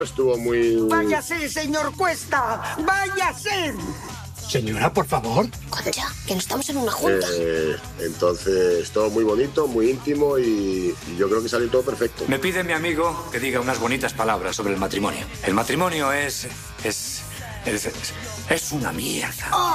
Estuvo muy... ¡Váyase, señor Cuesta! ¡Váyase! Señora, por favor. Concha, que no estamos en una junta. Entonces, todo muy bonito, muy íntimo y yo creo que salió todo perfecto. Me pide mi amigo que diga unas bonitas palabras sobre el matrimonio. El matrimonio es una mierda.